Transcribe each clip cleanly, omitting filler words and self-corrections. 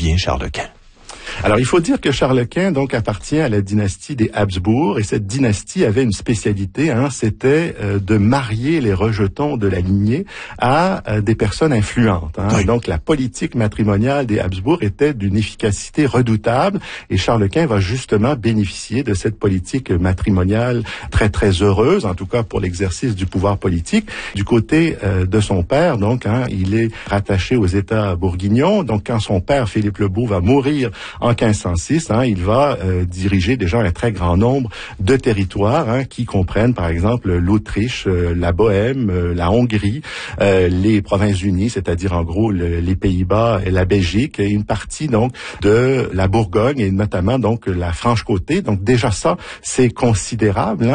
vient Charles Quint? Alors, il faut dire que Charles Quint, donc, appartient à la dynastie des Habsbourg, et cette dynastie avait une spécialité, c'était de marier les rejetons de la lignée à des personnes influentes. Oui. Donc, la politique matrimoniale des Habsbourg était d'une efficacité redoutable, et Charles Quint va justement bénéficier de cette politique matrimoniale très, très heureuse, en tout cas pour l'exercice du pouvoir politique. Du côté de son père, donc, il est rattaché aux États bourguignons. Donc, quand son père, Philippe le Beau, va mourir en 1506, il va diriger déjà un très grand nombre de territoires qui comprennent, par exemple, l'Autriche, la Bohème, la Hongrie, les Provinces-Unies, c'est-à-dire en gros les Pays-Bas et la Belgique, et une partie donc de la Bourgogne et notamment donc la Franche-Comté. Donc déjà ça, c'est considérable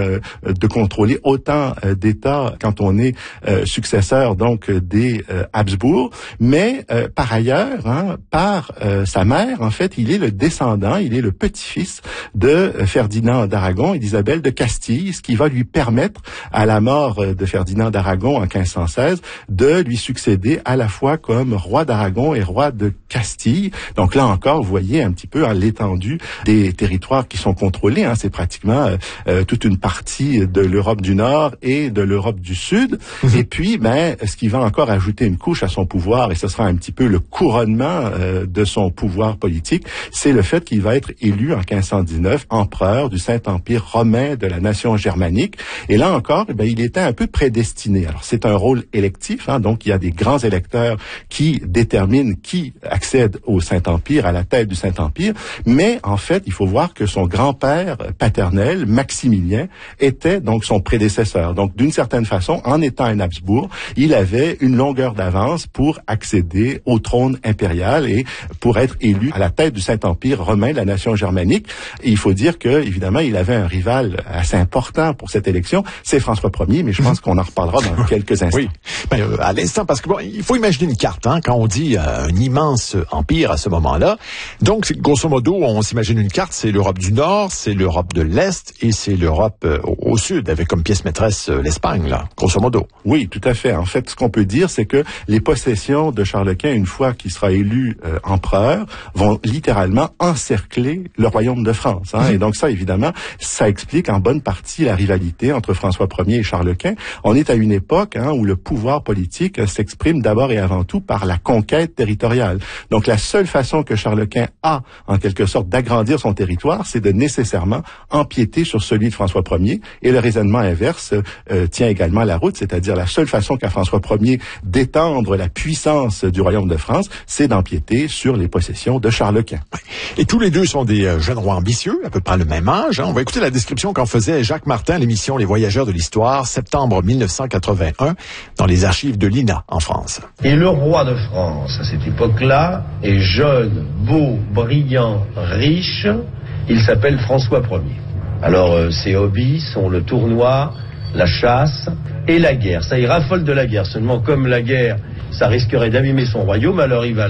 de contrôler autant d'États quand on est successeur donc des Habsbourg. Mais par ailleurs, par sa mère, en fait, il est le descendant, il est le petit-fils de Ferdinand d'Aragon et d'Isabelle de Castille, ce qui va lui permettre, à la mort de Ferdinand d'Aragon en 1516, de lui succéder à la fois comme roi d'Aragon et roi de Castille. Donc là encore, vous voyez un petit peu l'étendue des territoires qui sont contrôlés. C'est pratiquement toute une partie de l'Europe du Nord et de l'Europe du Sud. Et puis, ce qui va encore ajouter une couche à son pouvoir, et ce sera un petit peu le couronnement de son pouvoir politique, c'est le fait qu'il va être élu en 1519 empereur du Saint-Empire romain de la nation germanique. Et là encore, il était un peu prédestiné. Alors, c'est un rôle électif, donc il y a des grands électeurs qui déterminent qui accède au Saint-Empire, à la tête du Saint-Empire. Mais en fait, il faut voir que son grand-père paternel, Maximilien, était donc son prédécesseur. Donc, d'une certaine façon, en étant un Habsbourg, il avait une longueur d'avance pour accéder au trône impérial et pour être élu à la tête du Saint-Empire romain, la nation germanique. Et il faut dire que, évidemment, il avait un rival assez important pour cette élection, c'est François Ier, mais je pense qu'on en reparlera dans quelques instants. Oui, à l'instant, parce que il faut imaginer une carte, quand on dit un immense empire à ce moment-là. Donc, grosso modo, on s'imagine une carte, c'est l'Europe du Nord, c'est l'Europe de l'Est et c'est l'Europe au Sud, avec comme pièce maîtresse l'Espagne, là, grosso modo. Oui, tout à fait. En fait, ce qu'on peut dire, c'est que les possessions de Charles Quint, une fois qu'il sera élu empereur, vont littéralement encercler le royaume de France. Et donc ça, évidemment, ça explique en bonne partie la rivalité entre François Ier et Charles Quint. On est à une époque où le pouvoir politique s'exprime d'abord et avant tout par la conquête territoriale. Donc la seule façon que Charles Quint a, en quelque sorte, d'agrandir son territoire, c'est de nécessairement empiéter sur celui de François Ier. Et le raisonnement inverse tient également la route, c'est-à-dire la seule façon qu'a François Ier d'étendre la puissance du royaume de France, c'est d'empiéter sur les possessions de Charles Quint. Et tous les deux sont des jeunes rois ambitieux, à peu près le même âge. On va écouter la description qu'en faisait Jacques Martin à l'émission Les Voyageurs de l'Histoire, septembre 1981, dans les archives de l'INA en France. Et le roi de France, à cette époque-là, est jeune, beau, brillant, riche. Il s'appelle François Ier. Alors, ses hobbies sont le tournoi, la chasse et la guerre. Ça, il raffole de la guerre. Seulement, comme la guerre, ça risquerait d'abîmer son royaume, alors il va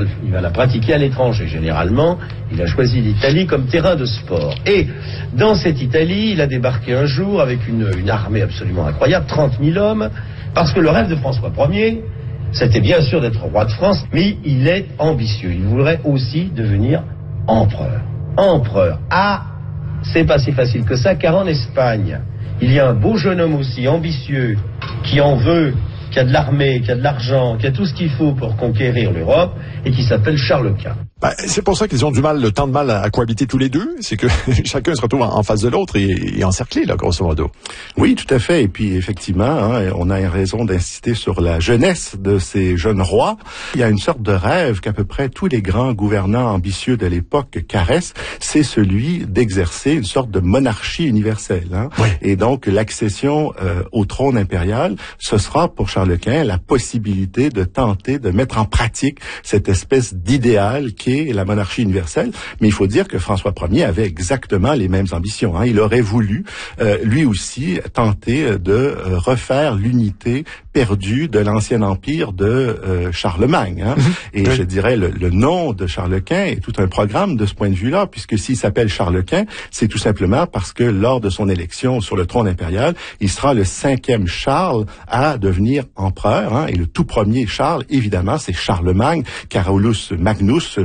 la pratiquer à l'étranger. Généralement, il a choisi l'Italie comme terrain de sport. Et dans cette Italie, il a débarqué un jour avec une armée absolument incroyable, 30 000 hommes, parce que le rêve de François Ier, c'était bien sûr d'être roi de France, mais il est ambitieux. Il voudrait aussi devenir empereur. Empereur. C'est pas si facile que ça, car en Espagne, il y a un beau jeune homme aussi ambitieux qui en veut, qui a de l'armée, qui a de l'argent, qui a tout ce qu'il faut pour conquérir l'Europe et qui s'appelle Charles Quint. C'est pour ça qu'ils ont tant de mal à cohabiter tous les deux, c'est que chacun se retrouve en face de l'autre et encerclé, là, grosso modo. Oui, tout à fait. Et puis, effectivement, on a raison d'insister sur la jeunesse de ces jeunes rois. Il y a une sorte de rêve qu'à peu près tous les grands gouvernants ambitieux de l'époque caressent, c'est celui d'exercer une sorte de monarchie universelle. Oui. Et donc, l'accession au trône impérial, ce sera pour Charles Quint la possibilité de tenter de mettre en pratique cette espèce d'idéal qui est la monarchie universelle. Mais il faut dire que François Ier avait exactement les mêmes ambitions. Il aurait voulu, lui aussi, tenter de refaire l'unité perdue de l'ancien empire de Charlemagne. Et je dirais, le nom de Charles Quint est tout un programme de ce point de vue-là, puisque s'il s'appelle Charles Quint, c'est tout simplement parce que lors de son élection sur le trône impérial, il sera le 5e Charles à devenir empereur. Et le tout premier Charles, évidemment, c'est Charlemagne, Carolus Magnus,